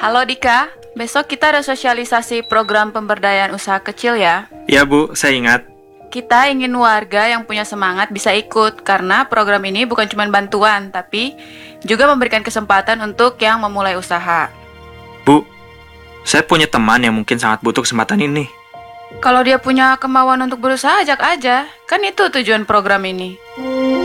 Halo Dika, besok kita ada sosialisasi program pemberdayaan usaha kecil ya. Ya Bu, saya ingat. Kita ingin warga yang punya semangat bisa ikut, karena program ini bukan cuma bantuan, tapi juga memberikan kesempatan untuk yang memulai usaha. Bu, saya punya teman yang mungkin sangat butuh kesempatan ini. Kalau dia punya kemauan untuk berusaha, ajak aja. Kan itu tujuan program ini.